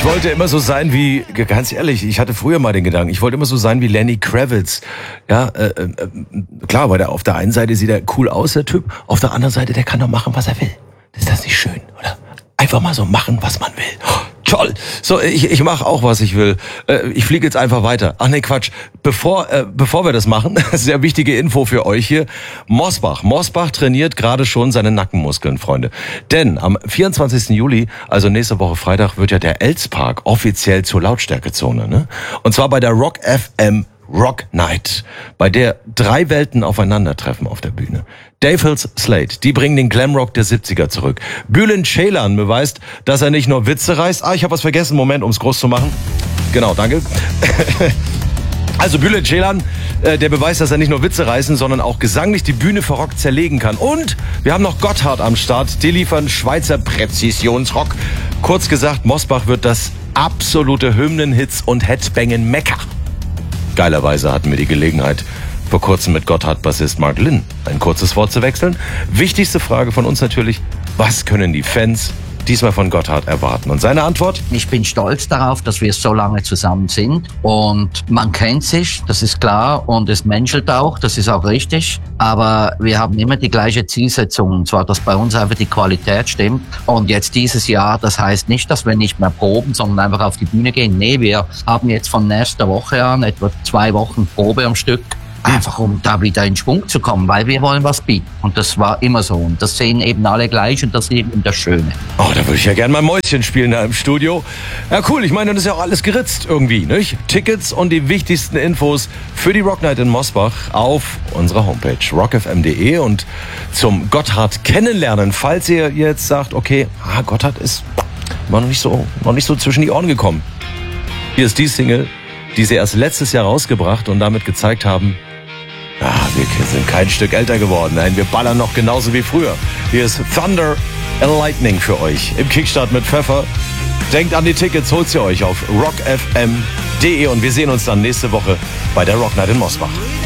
wollte immer so sein wie, ganz ehrlich, ich hatte früher mal den Gedanken, ich wollte immer so sein wie Lenny Kravitz. Ja, klar, weil auf der einen Seite sieht er cool aus, der Typ, auf der anderen Seite, der kann doch machen, was er will. Ist das nicht schön, oder? Einfach mal so machen, was man will. Oh, toll. So, ich mache auch, was ich will. Ich fliege jetzt einfach weiter. Ach nee, Quatsch. Bevor wir das machen, sehr wichtige Info für euch hier. Mosbach trainiert gerade schon seine Nackenmuskeln, Freunde. Denn am 24. Juli, also nächste Woche Freitag, wird ja der Elspark offiziell zur Lautstärkezone. Ne? Und zwar bei der Rock FM Rock Night, bei der 3 Welten aufeinandertreffen auf der Bühne. Dave Hills Slate, die bringen den Glamrock der 70er zurück. Bülent Ceylan beweist, dass er nicht nur Witze reißt. Ich habe was vergessen, Moment, um es groß zu machen. Genau, danke. Also Bülent Ceylan, der beweist, dass er nicht nur Witze reißen, sondern auch gesanglich die Bühne für Rock zerlegen kann. Und wir haben noch Gotthard am Start, die liefern Schweizer Präzisionsrock. Kurz gesagt, Mosbach wird das absolute Hymnenhits und Headbangen-Mekka. Geilerweise hatten wir die Gelegenheit, vor kurzem mit Gotthard-Bassist Mark Lynn ein kurzes Wort zu wechseln. Wichtigste Frage von uns natürlich, was können die Fans diesmal von Gotthard erwarten? Und seine Antwort? Ich bin stolz darauf, dass wir so lange zusammen sind und man kennt sich, das ist klar, und es menschelt auch, das ist auch richtig, aber wir haben immer die gleiche Zielsetzung, und zwar, dass bei uns einfach die Qualität stimmt. Und jetzt dieses Jahr, das heißt nicht, dass wir nicht mehr proben, sondern einfach auf die Bühne gehen. Nee, wir haben jetzt von nächster Woche an etwa 2 Wochen Probe am Stück, einfach um da wieder in Schwung zu kommen, weil wir wollen was bieten. Und das war immer so. Und das sehen eben alle gleich und das ist eben das Schöne. Oh, da würde ich ja gerne mal Mäuschen spielen da im Studio. Ja, cool. Ich meine, das ist ja auch alles geritzt irgendwie, nicht? Tickets und die wichtigsten Infos für die Rock Night in Mosbach auf unserer Homepage rockfm.de. Und zum Gotthard kennenlernen, falls ihr jetzt sagt, okay, Gotthard ist noch nicht so zwischen die Ohren gekommen. Hier ist die Single, die sie erst letztes Jahr rausgebracht und damit gezeigt haben, wir sind kein Stück älter geworden. Nein, wir ballern noch genauso wie früher. Hier ist Thunder and Lightning für euch im Kickstart mit Pfeffer. Denkt an die Tickets, holt sie euch auf rockfm.de und wir sehen uns dann nächste Woche bei der Rock Night in Mosbach.